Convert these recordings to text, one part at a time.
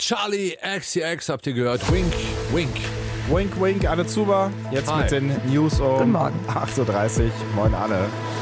Charlie XCX habt ihr gehört. Wink, wink. Wink, wink, Anne Zuber. Jetzt Hi. mit den News um Guten Morgen. 8.30 Uhr. Moin, Anne.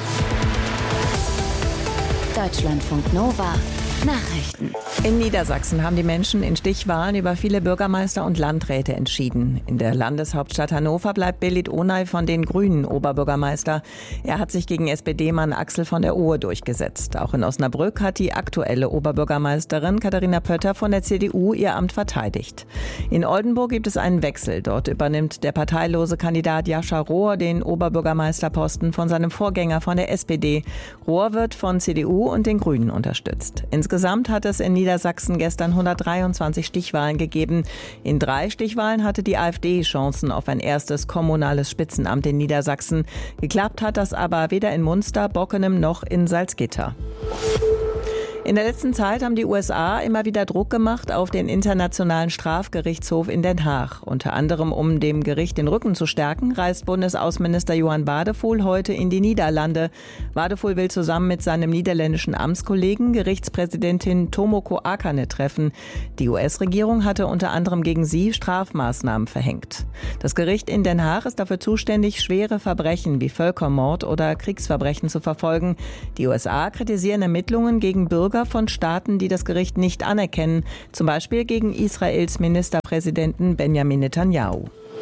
Deutschlandfunk Nova. Nachrichten. In Niedersachsen haben die Menschen in Stichwahlen über viele Bürgermeister und Landräte entschieden. In der Landeshauptstadt Hannover bleibt Belit Onay von den Grünen Oberbürgermeister. Er hat sich gegen SPD-Mann Axel von der Ohe durchgesetzt. Auch in Osnabrück hat die aktuelle Oberbürgermeisterin Katharina Pötter von der CDU ihr Amt verteidigt. In Oldenburg gibt es einen Wechsel. Dort übernimmt der parteilose Kandidat Jascha Rohr den Oberbürgermeisterposten von seinem Vorgänger von der SPD. Rohr wird von CDU und den Grünen unterstützt. Insgesamt hat es in Niedersachsen gestern 123 Stichwahlen gegeben. In 3 Stichwahlen hatte die AfD Chancen auf ein erstes kommunales Spitzenamt in Niedersachsen. Geklappt hat das aber weder in Munster, Bockenem noch in Salzgitter. In der letzten Zeit haben die USA immer wieder Druck gemacht auf den Internationalen Strafgerichtshof in Den Haag. Unter anderem, um dem Gericht den Rücken zu stärken, reist Bundesaußenminister Johan Wadephul heute in die Niederlande. Wadephul will zusammen mit seinem niederländischen Amtskollegen Gerichtspräsidentin Tomoko Akane treffen. Die US-Regierung hatte unter anderem gegen sie Strafmaßnahmen verhängt. Das Gericht in Den Haag ist dafür zuständig, schwere Verbrechen wie Völkermord oder Kriegsverbrechen zu verfolgen. Die USA kritisieren Ermittlungen gegen Bürger von Staaten, die das Gericht nicht anerkennen, zum Beispiel gegen Israels Ministerpräsidenten Benjamin Netanyahu.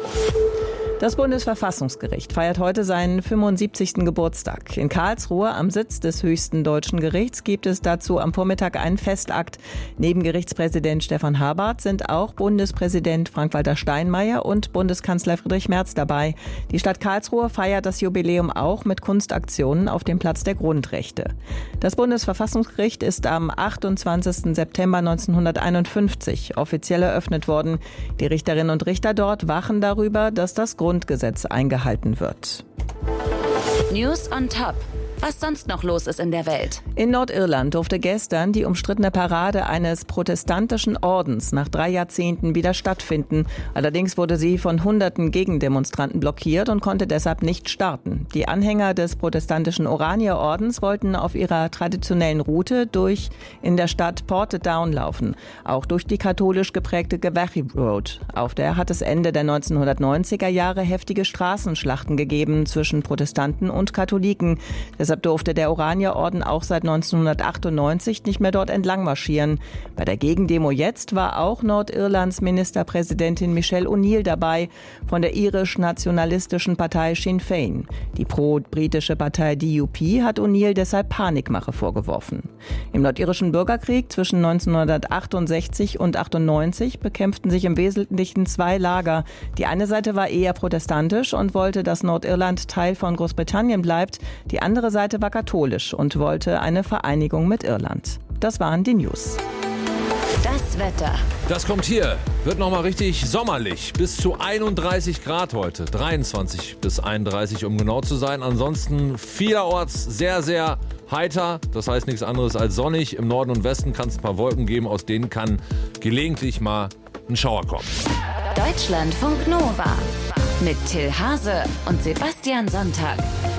Das Bundesverfassungsgericht feiert heute seinen 75. Geburtstag. In Karlsruhe, am Sitz des höchsten deutschen Gerichts, gibt es dazu am Vormittag einen Festakt. Neben Gerichtspräsident Stefan Habart sind auch Bundespräsident Frank-Walter Steinmeier und Bundeskanzler Friedrich Merz dabei. Die Stadt Karlsruhe feiert das Jubiläum auch mit Kunstaktionen auf dem Platz der Grundrechte. Das Bundesverfassungsgericht ist am 28. September 1951 offiziell eröffnet worden. Die Richterinnen und Richter dort wachen darüber, dass das Grundgesetz eingehalten wird. News on Top. Was sonst noch los ist in der Welt. In Nordirland durfte gestern die umstrittene Parade eines protestantischen Ordens nach 3 Jahrzehnten wieder stattfinden. Allerdings wurde sie von hunderten Gegendemonstranten blockiert und konnte deshalb nicht starten. Die Anhänger des protestantischen Oranierordens wollten auf ihrer traditionellen Route in der Stadt Portadown laufen, auch durch die katholisch geprägte Gavachie Road. Auf der hat es Ende der 1990er Jahre heftige Straßenschlachten gegeben zwischen Protestanten und Katholiken. Deshalb durfte der Oranierorden auch seit 1998 nicht mehr dort entlang marschieren. Bei der Gegendemo jetzt war auch Nordirlands Ministerpräsidentin Michelle O'Neill dabei von der irisch-nationalistischen Partei Sinn Féin. Die pro-britische Partei DUP hat O'Neill deshalb Panikmache vorgeworfen. Im nordirischen Bürgerkrieg zwischen 1968 und 1998 bekämpften sich im Wesentlichen 2 Lager. Die eine Seite war eher protestantisch und wollte, dass Nordirland Teil von Großbritannien bleibt. Die andere Seite war katholisch und wollte eine Vereinigung mit Irland. Das waren die News. Das Wetter. Das kommt hier. Wird nochmal richtig sommerlich. Bis zu 31 Grad heute. 23 bis 31, um genau zu sein. Ansonsten vielerorts sehr, sehr heiter. Das heißt nichts anderes als sonnig. Im Norden und Westen kann es ein paar Wolken geben. Aus denen kann gelegentlich mal ein Schauer kommen. Deutschlandfunk Nova. Mit Till Hase und Sebastian Sonntag.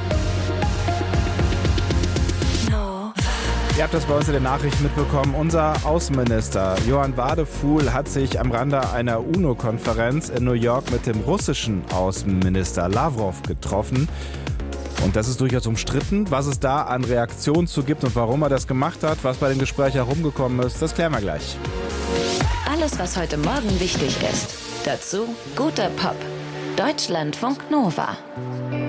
Ihr habt das bei uns in den Nachrichten mitbekommen. Unser Außenminister Johan Wadephul hat sich am Rande einer UNO-Konferenz in New York mit dem russischen Außenminister Lavrov getroffen. Und das ist durchaus umstritten. Was es da an Reaktionen zu gibt und warum er das gemacht hat, was bei dem Gespräch herumgekommen ist, das klären wir gleich. Alles, was heute Morgen wichtig ist. Dazu guter Pop. Deutschlandfunk Nova.